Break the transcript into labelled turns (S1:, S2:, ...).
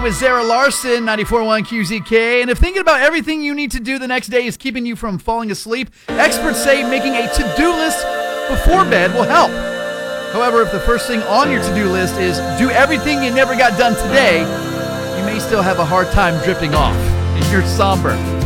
S1: with Zara Larson, 94.1 QZK. And if thinking about everything you need to do the next day is keeping you from falling asleep, experts say making a to-do list before bed will help. However, if the first thing on your to-do list is do everything you never got done today, you may still have a hard time drifting off in your somber